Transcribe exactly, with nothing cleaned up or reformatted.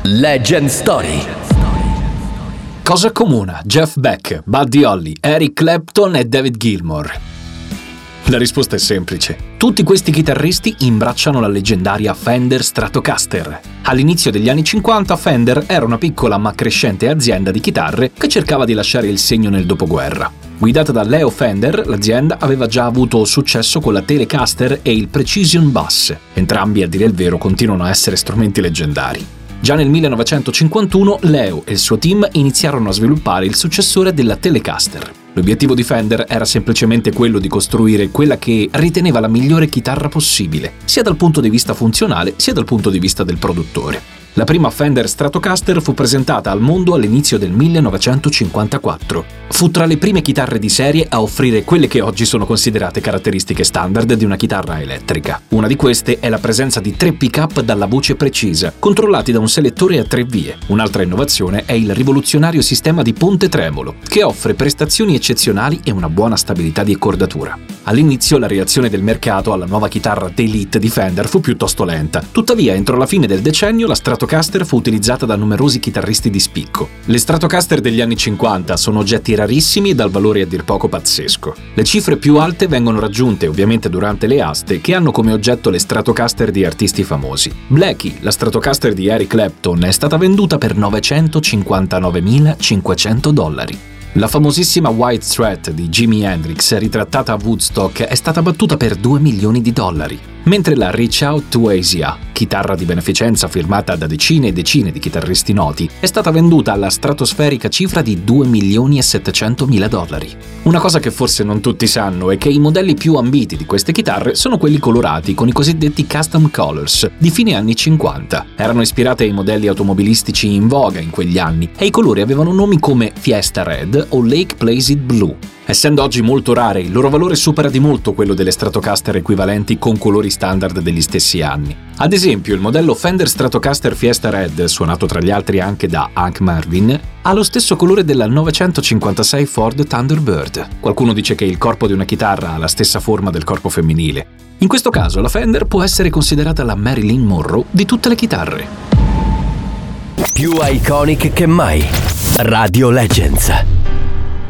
Legend Story. Cosa accomuna Jeff Beck, Buddy Holly, Eric Clapton e David Gilmour? La risposta è semplice. Tutti questi chitarristi imbracciano la leggendaria Fender Stratocaster. All'inizio degli anni cinquanta Fender era una piccola ma crescente azienda di chitarre che cercava di lasciare il segno nel dopoguerra. Guidata da Leo Fender, l'azienda aveva già avuto successo con la Telecaster e il Precision Bass. Entrambi, a dire il vero, continuano a essere strumenti leggendari. Già nel millenovecentocinquantuno Leo e il suo team iniziarono a sviluppare il successore della Telecaster. L'obiettivo di Fender era semplicemente quello di costruire quella che riteneva la migliore chitarra possibile, sia dal punto di vista funzionale sia dal punto di vista del produttore. La prima Fender Stratocaster fu presentata al mondo all'inizio del millenovecentocinquantaquattro. Fu tra le prime chitarre di serie a offrire quelle che oggi sono considerate caratteristiche standard di una chitarra elettrica. Una di queste è la presenza di tre pick-up dalla voce precisa, controllati da un selettore a tre vie. Un'altra innovazione è il rivoluzionario sistema di ponte tremolo, che offre prestazioni eccezionali e una buona stabilità di accordatura. All'inizio la reazione del mercato alla nuova chitarra d'Elite di Fender fu piuttosto lenta. Tuttavia, entro la fine del decennio, la Stratocaster fu utilizzata da numerosi chitarristi di spicco. Le Stratocaster degli anni cinquanta sono oggetti rarissimi e dal valore a dir poco pazzesco. Le cifre più alte vengono raggiunte ovviamente durante le aste, che hanno come oggetto le Stratocaster di artisti famosi. Blackie, la Stratocaster di Eric Clapton, è stata venduta per novecentocinquantanovemilacinquecento dollari. La famosissima White Strut di Jimi Hendrix, ritrattata a Woodstock, è stata battuta per due milioni di dollari, mentre la Reach Out to Asia, chitarra di beneficenza firmata da decine e decine di chitarristi noti, è stata venduta alla stratosferica cifra di due milioni e settecentomila dollari. Una cosa che forse non tutti sanno è che i modelli più ambiti di queste chitarre sono quelli colorati con i cosiddetti custom colors di fine anni cinquanta. Erano ispirate ai modelli automobilistici in voga in quegli anni e i colori avevano nomi come Fiesta Red o Lake Placid Blue. Essendo oggi molto rare, il loro valore supera di molto quello delle Stratocaster equivalenti con colori standard degli stessi anni. Ad esempio, il modello Fender Stratocaster Fiesta Red, suonato tra gli altri anche da Hank Marvin, ha lo stesso colore della novecentocinquantasei Ford Thunderbird. Qualcuno dice che il corpo di una chitarra ha la stessa forma del corpo femminile. In questo caso, la Fender può essere considerata la Marilyn Monroe di tutte le chitarre. Più iconic che mai. Radio Legends.